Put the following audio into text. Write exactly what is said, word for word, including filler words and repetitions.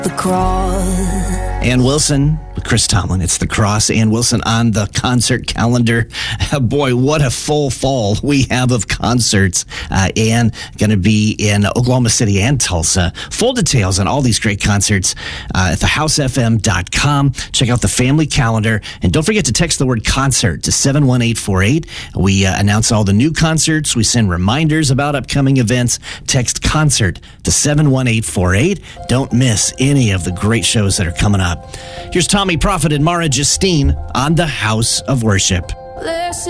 The Cross. Ann Wilson with Chris Tomlin. It's The Cross. Ann Wilson on the concert calendar. Boy, what a full fall we have of concerts. Uh, Ann going to be in Oklahoma City and Tulsa. Full details on all these great concerts uh, at the house f m dot com. Check out the family calendar. And don't forget to text the word concert to seven one eight four eight. We uh, announce all the new concerts. We send reminders about upcoming events. Text concert to seven one eight four eight. Don't miss any of the great shows that are coming up. Here's Tommy Prophet and Mara Justine on the House of Worship.